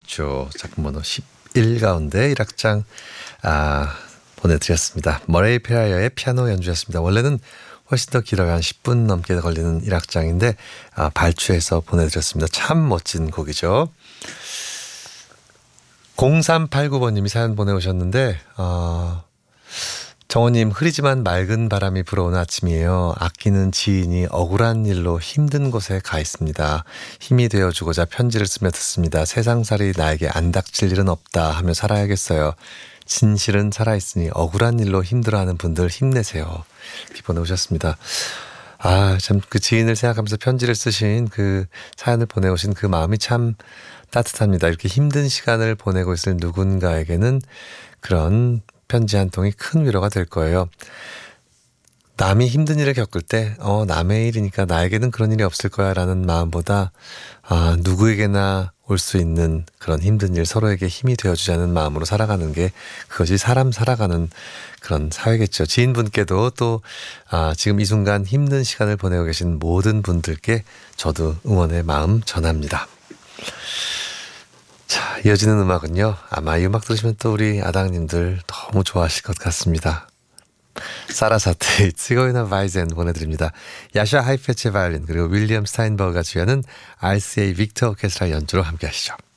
있죠. 작품 번호 11 가운데 1악장 보내드렸습니다. 머레이 페라이어의 피아노 연주였습니다. 원래는 훨씬 더 길어요. 한 10분 넘게 걸리는 1악장인데 발췌해서 보내드렸습니다. 참 멋진 곡이죠. 0389번님이 사연 보내오셨는데 정호님, 흐리지만 맑은 바람이 불어오는 아침이에요. 아끼는 지인이 억울한 일로 힘든 곳에 가 있습니다. 힘이 되어주고자 편지를 쓰며 듣습니다. 세상살이 나에게 안 닥칠 일은 없다 하며 살아야겠어요. 진실은 살아있으니 억울한 일로 힘들어하는 분들 힘내세요. 이렇게 보내오셨습니다. 참 그 지인을 생각하면서 편지를 쓰신 그 사연을 보내오신 그 마음이 참 따뜻합니다. 이렇게 힘든 시간을 보내고 있을 누군가에게는 그런 편지 한 통이 큰 위로가 될 거예요. 남이 힘든 일을 겪을 때 남의 일이니까 나에게는 그런 일이 없을 거야 라는 마음보다 누구에게나 올 수 있는 그런 힘든 일, 서로에게 힘이 되어주자는 마음으로 살아가는 게 그것이 사람 살아가는 그런 사회겠죠. 지인분께도 또 지금 이 순간 힘든 시간을 보내고 계신 모든 분들께 저도 응원의 마음 전합니다. 자, 이어지는 음악은요. 아마 이 음악 들으시면 또 우리 아당님들 너무 좋아하실 것 같습니다. 사라사테의 츠고이나 바이젠 보내드립니다. 야샤 하이페체 바이올린 그리고 윌리엄 스타인버그가 주연은 RCA 빅터 오케스트라 연주로 함께 하시죠.